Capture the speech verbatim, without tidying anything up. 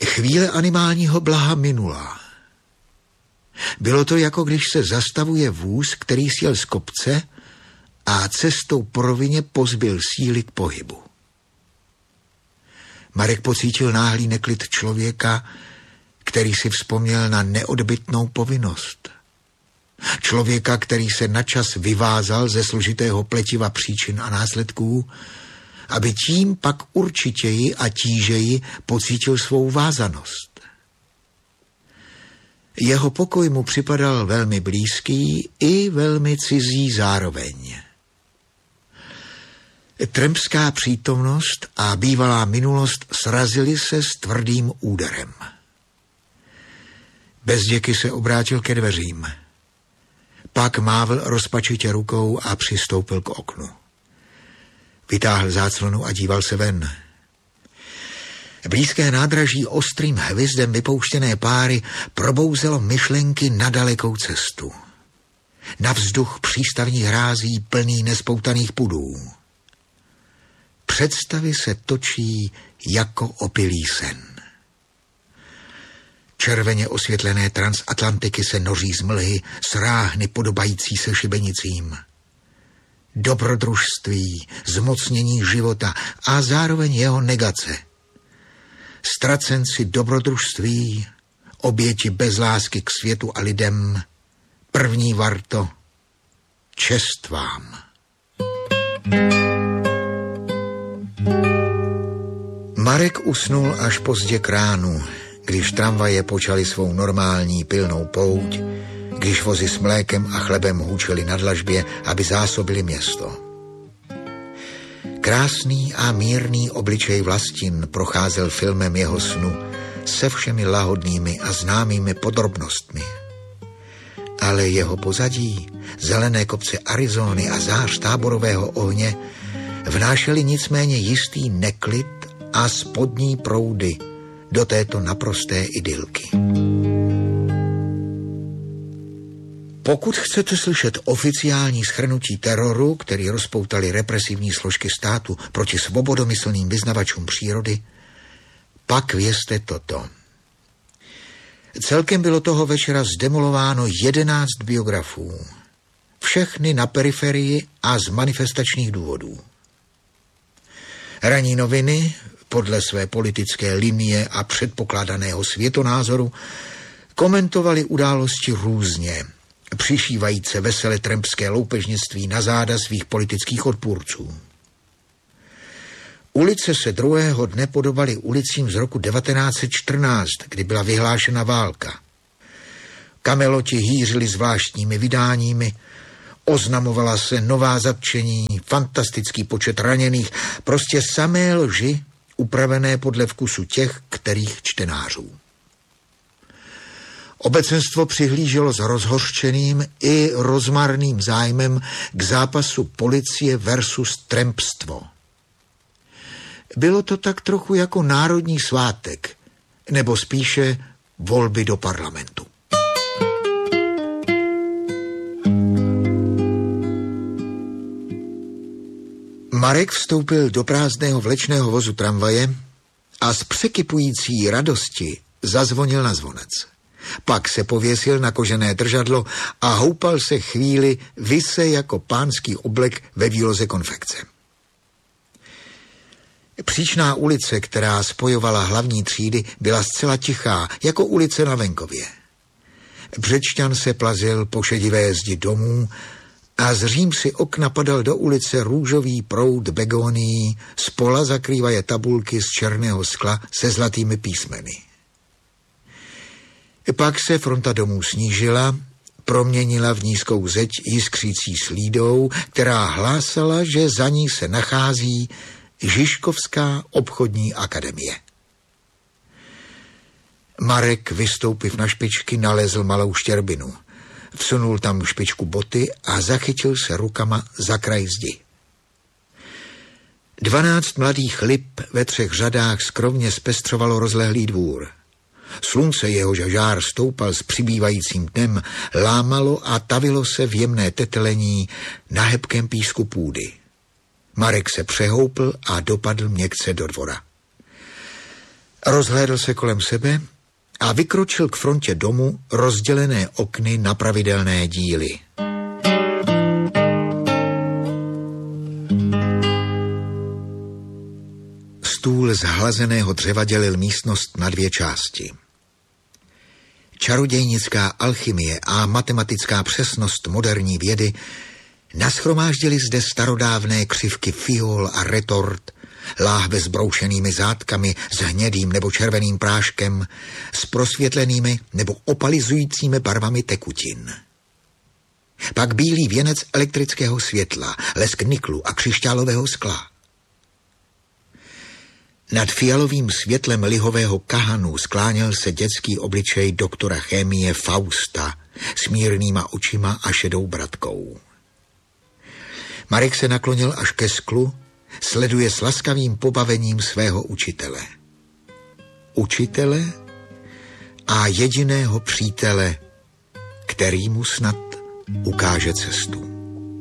Chvíle animálního blaha minula. Bylo to, jako když se zastavuje vůz, který sjel z kopce a cestou po rovině pozbyl síly k pohybu. Marek pocítil náhlý neklid člověka, který si vzpomněl na neodbytnou povinnost. Člověka, který se načas vyvázal ze složitého pletiva příčin a následků, aby tím pak určitěji a tížeji pocítil svou vázanost. Jeho pokoj mu připadal velmi blízký i velmi cizí zároveň. Trampská přítomnost a bývalá minulost srazily se s tvrdým úderem. Bezděky se obrátil ke dveřím. Pak mávl rozpačitě rukou a přistoupil k oknu. Vytáhl záclonu a díval se ven. Blízké nádraží ostrým hvizdem vypouštěné páry probouzelo myšlenky na dalekou cestu. Na vzduch přístavní hrází plný nespoutaných pudů. Představy se točí jako opilý sen. Červeně osvětlené transatlantiky se noří z mlhy, sráhny podobající se šibenicím. Dobrodružství, zmocnění života a zároveň jeho negace. Ztracenci dobrodružství, oběti bez lásky k světu a lidem, první varto, čest vám. Marek usnul až pozdě k ránu, když tramvaje počaly svou normální pilnou pouť, když vozy s mlékem a chlebem hůčely na dlažbě, aby zásobili město. Krásný a mírný obličej Vlastin procházel filmem jeho snu se všemi lahodnými a známými podrobnostmi. Ale jeho pozadí, zelené kopce Arizony a zář táborového ohně vnášely nicméně jistý neklid a spodní proudy do této naprosté idylky. Pokud chcete slyšet oficiální shrnutí teroru, který rozpoutali represivní složky státu proti svobodomyslným vyznavačům přírody, pak vězte toto. Celkem bylo toho večera zdemolováno jedenáct biografů. Všechny na periferii a z manifestačních důvodů. Ranní noviny, podle své politické linie a předpokládaného světonázoru, komentovali události různě, přišívajíce veselé trampské loupežnictví na záda svých politických odpůrců. Ulice se druhého dne podobaly ulicím z roku devatenáct set čtrnáct, kdy byla vyhlášena válka. Kameloti hýřili zvláštními vydáními, oznamovala se nová zatčení, fantastický počet raněných, prostě samé lži, upravené podle vkusu těch, kterých čtenářů. Obecenstvo přihlíželo s rozhořčeným i rozmarným zájmem k zápasu policie versus trampstvo. Bylo to tak trochu jako národní svátek, nebo spíše volby do parlamentu. Marek vstoupil do prázdného vlečného vozu tramvaje a z překypující radosti zazvonil na zvonec. Pak se pověsil na kožené držadlo a houpal se chvíli vise jako pánský oblek ve výloze konfekce. Příčná ulice, která spojovala hlavní třídy, byla zcela tichá, jako ulice na venkově. Břečťan se plazil po šedivé zdi domů a z římsy okna padal do ulice růžový proud begonií, spola zakrývaje tabulky z černého skla se zlatými písmeny. Pak se fronta domů snížila, proměnila v nízkou zeď jiskřící slídou, která hlásala, že za ní se nachází Žižkovská obchodní akademie. Marek, vystoupiv na špičky, nalezl malou štěrbinu. Vsunul tam špičku boty a zachytil se rukama za kraj zdi. Dvanáct mladých lip ve třech řadách skrovně zpestřovalo rozlehlý dvůr. Slunce, jehož žár stoupal s přibývajícím dnem, lámalo a tavilo se v jemné tetelení na hebkém písku půdy. Marek se přehoupl a dopadl měkce do dvora. Rozhlédl se kolem sebe a vykročil k frontě domu rozdělené okny na pravidelné díly. Stůl z hlazeného dřeva dělil místnost na dvě části. Čarodějnická alchymie a matematická přesnost moderní vědy nashromáždili zde starodávné křivky fiol a retort, láhve s broušenými zátkami, s hnědým nebo červeným práškem, s prosvětlenými nebo opalizujícími barvami tekutin. Pak bílý věnec elektrického světla, lesk niklu a křišťálového skla. Nad fialovým světlem lihového kahanu skláněl se dětský obličej doktora chemie Fausta s mírnýma očima a šedou bradkou. Marek se naklonil až ke sklu, sleduje s laskavým pobavením svého učitele. Učitele a jediného přítele, který mu snad ukáže cestu.